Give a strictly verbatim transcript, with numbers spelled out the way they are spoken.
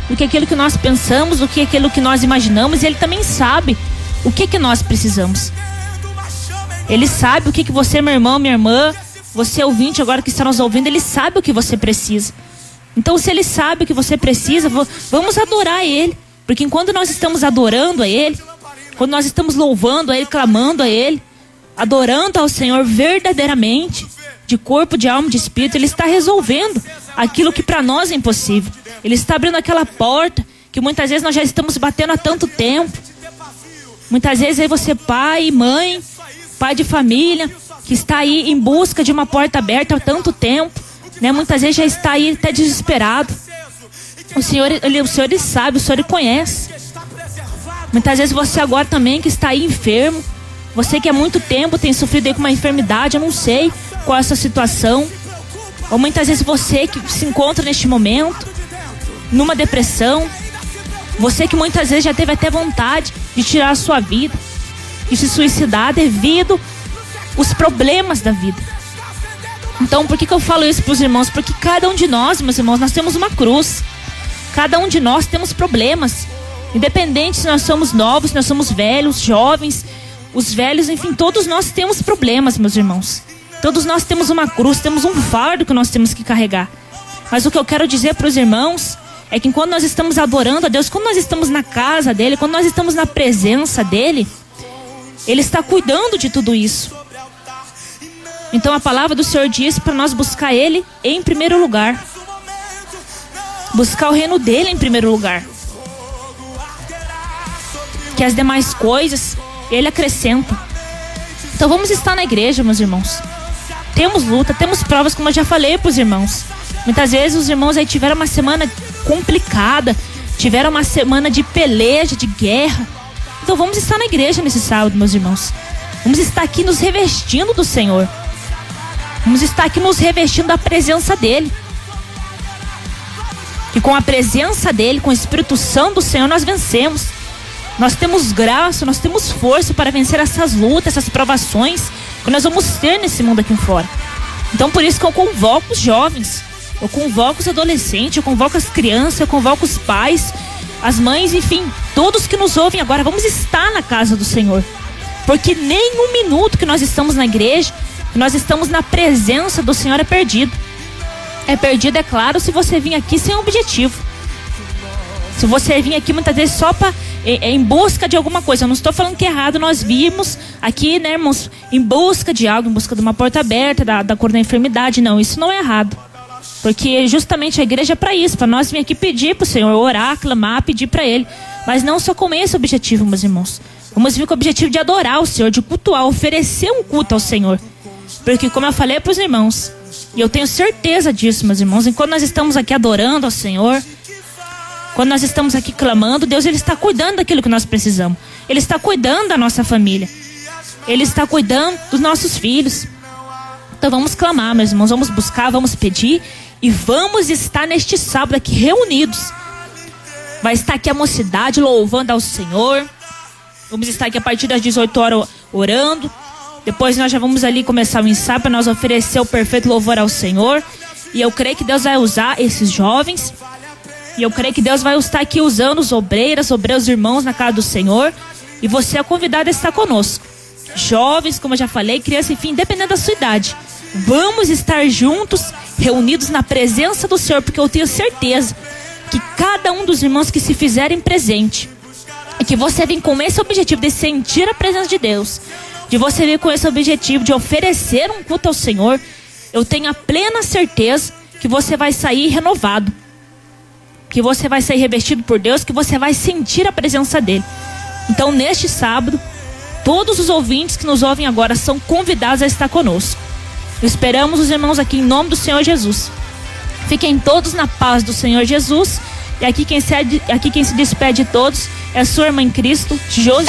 do que aquilo que nós pensamos, do que aquilo que nós imaginamos, e Ele também sabe o que que nós precisamos. Ele sabe o que que você, meu irmão, minha irmã, você ouvinte agora que está nos ouvindo, Ele sabe o que você precisa. Então, se Ele sabe o que você precisa, vamos adorar Ele. Porque enquanto nós estamos adorando a Ele, quando nós estamos louvando a Ele, clamando a Ele, adorando ao Senhor verdadeiramente, de corpo, de alma, de espírito, Ele está resolvendo aquilo que para nós é impossível. Ele está abrindo aquela porta que muitas vezes nós já estamos batendo há tanto tempo. Muitas vezes aí você, pai, mãe, pai de família, que está aí em busca de uma porta aberta há tanto tempo, né? Muitas vezes já está aí até desesperado. O Senhor, ele, o Senhor ele sabe, o Senhor ele conhece. Muitas vezes você agora também que está aí enfermo, você que há muito tempo tem sofrido aí com uma enfermidade, eu não sei qual é essa situação. Ou muitas vezes você que se encontra neste momento numa depressão, você que muitas vezes já teve até vontade de tirar a sua vida, de se suicidar devido aos problemas da vida. Então, por que que eu falo isso para os irmãos? Porque cada um de nós, meus irmãos, nós temos uma cruz. Cada um de nós temos problemas. Independente se nós somos novos, se nós somos velhos, jovens, os velhos, enfim, todos nós temos problemas, meus irmãos. Todos nós temos uma cruz, temos um fardo que nós temos que carregar. Mas o que eu quero dizer para os irmãos é que quando nós estamos adorando a Deus, quando nós estamos na casa dEle, quando nós estamos na presença dEle, Ele está cuidando de tudo isso. Então a palavra do Senhor diz para nós buscar Ele em primeiro lugar. Buscar o reino dEle em primeiro lugar. Que as demais coisas Ele acrescenta. Então vamos estar na igreja, meus irmãos. Temos luta, temos provas, como eu já falei para os irmãos. Muitas vezes os irmãos aí tiveram uma semana complicada, tiveram uma semana de peleja, de guerra. Então vamos estar na igreja nesse sábado, meus irmãos. Vamos estar aqui nos revestindo do Senhor. Vamos estar aqui nos revestindo da presença dEle. E com a presença dEle, com o Espírito Santo do Senhor, nós vencemos. Nós temos graça, nós temos força para vencer essas lutas, essas provações que nós vamos ter nesse mundo aqui fora. Então por isso que eu convoco os jovens, eu convoco os adolescentes, eu convoco as crianças, eu convoco os pais, as mães, enfim, todos que nos ouvem agora, vamos estar na casa do Senhor. Porque nem um minuto que nós estamos na igreja, que nós estamos na presença do Senhor é perdido. É perdido, é claro, se você vir aqui sem objetivo. Se você vir aqui muitas vezes só para em busca de alguma coisa. Eu não estou falando que é errado nós vimos aqui, né, irmãos, em busca de algo, em busca de uma porta aberta, da, da cor da enfermidade. Não, isso não é errado. Porque justamente a igreja é para isso, para nós vir aqui pedir para o Senhor, orar, clamar, pedir para Ele. Mas não só com esse objetivo, meus irmãos. Vamos vir com o objetivo de adorar o Senhor, de cultuar, oferecer um culto ao Senhor. Porque como eu falei para os irmãos, e eu tenho certeza disso, meus irmãos, enquanto nós estamos aqui adorando ao Senhor, quando nós estamos aqui clamando, Deus ele está cuidando daquilo que nós precisamos. Ele está cuidando da nossa família. Ele está cuidando dos nossos filhos. Então vamos clamar, meus irmãos, vamos buscar, vamos pedir e vamos estar neste sábado aqui reunidos. Vai estar aqui a mocidade louvando ao Senhor. Vamos estar aqui a partir das dezoito horas orando. Depois nós já vamos ali começar o ensaio para nós oferecer o perfeito louvor ao Senhor. E eu creio que Deus vai usar esses jovens. E eu creio que Deus vai estar aqui usando os obreiras, obreiros irmãos na casa do Senhor. E você é convidado a estar conosco. Jovens, como eu já falei, crianças, enfim, independente da sua idade. Vamos estar juntos, reunidos na presença do Senhor. Porque eu tenho certeza que cada um dos irmãos que se fizerem presente, e que você vem com esse objetivo de sentir a presença de Deus, de você vir com esse objetivo de oferecer um culto ao Senhor, eu tenho a plena certeza que você vai sair renovado. Que você vai sair revestido por Deus, que você vai sentir a presença dEle. Então neste sábado, todos os ouvintes que nos ouvem agora são convidados a estar conosco. Esperamos os irmãos aqui em nome do Senhor Jesus. Fiquem todos na paz do Senhor Jesus. E aqui quem se, aqui quem se despede de todos é a sua irmã em Cristo, Josi.